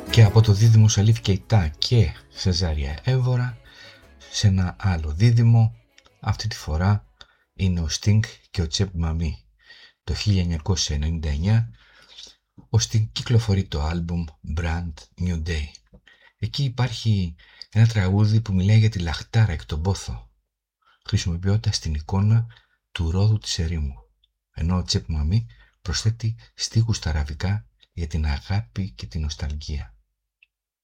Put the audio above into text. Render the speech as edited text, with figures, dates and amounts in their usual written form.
Και από το δίδυμο Σαλίφ Κεϊτά και Σεζάρια Εύωρα σε ένα άλλο δίδυμο, αυτή τη φορά είναι ο Sting και ο Τσέπ Μαμί. Το 1999 ο Sting κυκλοφορεί το άλμπουμ Brand New Day. Εκεί υπάρχει ένα τραγούδι που μιλάει για τη λαχτάρα εκ τον πόθο, χρησιμοποιώντας την εικόνα του ρόδου της ερήμου, ενώ ο Τσέπ Μαμί προσθέτει στίχους στα αραβικά για την αγάπη και την νοσταλγία.